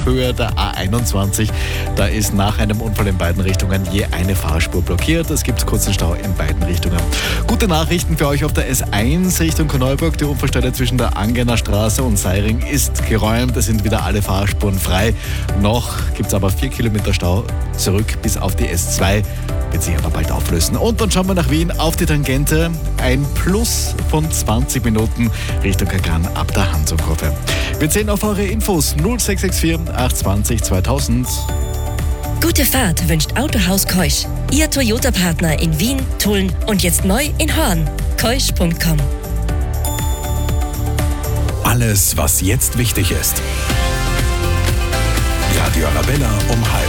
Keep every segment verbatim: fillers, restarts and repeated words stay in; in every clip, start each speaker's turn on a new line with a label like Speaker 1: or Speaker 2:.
Speaker 1: Höhe der A einundzwanzig. Da ist nach einem Unfall in beiden Richtungen je eine Fahrspur blockiert. Es gibt kurzen Stau in beiden Richtungen. Gute Nachrichten für euch auf der S eins Richtung Korneuburg. Die Unfallstelle zwischen der Angener Straße und Seiring ist geräumt. Es sind wieder alle Fahrspuren frei. Noch gibt es aber vier Kilometer Stau zurück bis auf die S zwei. Wird sich aber bald auflösen. Und dann schauen wir nach Wien auf die Tangente. Ein Plus von zwanzig Minuten Richtung Kagran ab der Hansunghofe. Wir zählen auf eure Infos null sechs sechs vier acht zwei null zweitausend.
Speaker 2: Gute Fahrt wünscht Autohaus Keusch. Ihr Toyota-Partner in Wien, Tulln und jetzt neu in Horn. keusch punkt com.
Speaker 3: Alles, was jetzt wichtig ist. Radio Arabella um halb.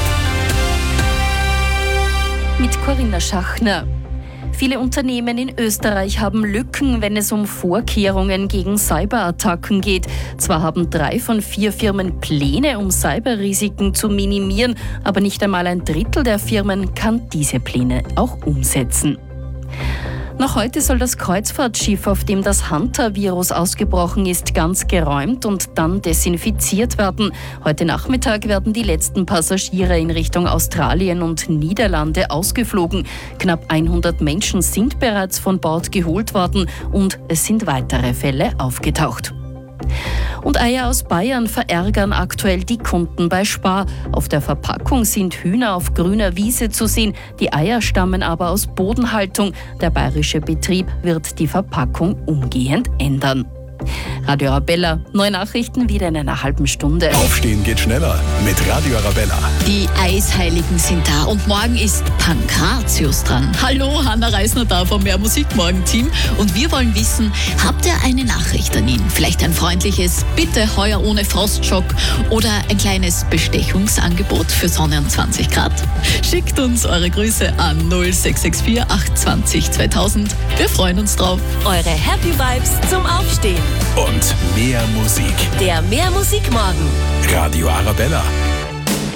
Speaker 4: Mit Corinna Schachner. Viele Unternehmen in Österreich haben Lücken, wenn es um Vorkehrungen gegen Cyberattacken geht. Zwar haben drei von vier Firmen Pläne, um Cyberrisiken zu minimieren, aber nicht einmal ein Drittel der Firmen kann diese Pläne auch umsetzen. Noch heute soll das Kreuzfahrtschiff, auf dem das Hunter-Virus ausgebrochen ist, ganz geräumt und dann desinfiziert werden. Heute Nachmittag werden die letzten Passagiere in Richtung Australien und Niederlande ausgeflogen. Knapp hundert Menschen sind bereits von Bord geholt worden und es sind weitere Fälle aufgetaucht. Und Eier aus Bayern verärgern aktuell die Kunden bei Spar. Auf der Verpackung sind Hühner auf grüner Wiese zu sehen, die Eier stammen aber aus Bodenhaltung. Der bayerische Betrieb wird die Verpackung umgehend ändern. Radio Arabella, neue Nachrichten wieder in einer halben Stunde.
Speaker 3: Aufstehen geht schneller mit Radio Arabella.
Speaker 5: Die Eisheiligen sind da und morgen ist Pankratius dran. Hallo, Hanna Reisner da vom Mehr Musik Morgen Team und wir wollen wissen, habt ihr eine Nachricht an ihn? Vielleicht ein freundliches Bitte heuer ohne Frostschock oder ein kleines Bestechungsangebot für Sonne und zwanzig Grad? Schickt uns eure Grüße an null sechs sechs vier acht zwei null zweitausend. Wir freuen uns drauf.
Speaker 2: Eure Happy Vibes zum Aufstehen.
Speaker 3: Und mehr Musik.
Speaker 2: Der Mehr Musik Morgen.
Speaker 3: Radio Arabella.